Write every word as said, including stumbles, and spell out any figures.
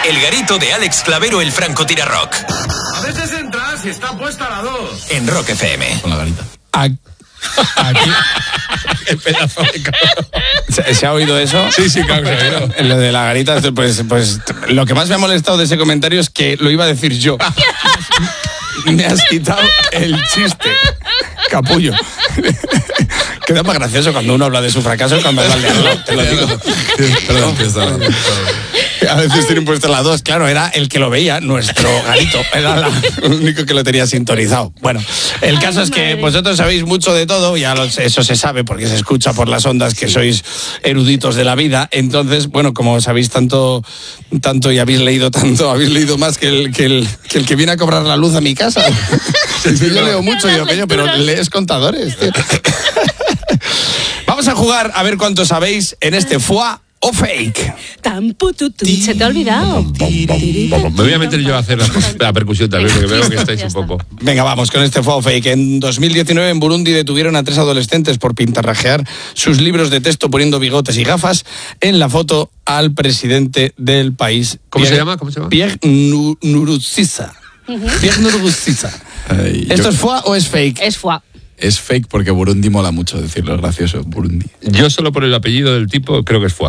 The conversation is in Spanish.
El garito de Alex Clavero, el francotirarrock. A veces entras y está puesta la dos. En Rock F M. Con la garita. Aquí. El pedazo de cabrón. ¿Se, ¿Se ha oído eso? Sí, sí, claro que se ha oído. Lo de la garita, pues, pues lo que más me ha molestado de ese comentario es que lo iba a decir yo. Me has quitado el chiste, capullo. Queda más gracioso cuando uno habla de su fracaso que cuando habla de algo, te lo digo. Perdón, perdón. A veces tienen puesto las dos. Claro, era el que lo veía, nuestro garito. Era la, el único que lo tenía sintonizado. Bueno, el caso es que vosotros sabéis mucho de todo, ya los, eso se sabe porque se escucha por las ondas que sois eruditos de la vida. Entonces, bueno, como sabéis tanto, tanto y habéis leído tanto, habéis leído más que el que, el, que, el que viene a cobrar la luz a mi casa. Yo leo mucho, yo, coño, pero lees contadores, tío. Vamos a jugar a ver cuánto sabéis en este Foie o Fake. Se te ha olvidado. Me voy a meter yo a hacer la, la percusión también, porque veo que estáis un poco... Venga, vamos con este Foie o Fake. En dos mil diecinueve en Burundi detuvieron a tres adolescentes por pintarrajear sus libros de texto poniendo bigotes y gafas en la foto al presidente del país. ¿Cómo Pierre, se llama? ¿Cómo se llama? Pierre Nkurunziza. Uh-huh. Pierre Nkurunziza. ¿Esto yo... es Foie o es Fake? Es Foie. Es fake porque Burundi mola mucho decirlo, es gracioso, Burundi. Yo solo por el apellido del tipo creo que es Foie.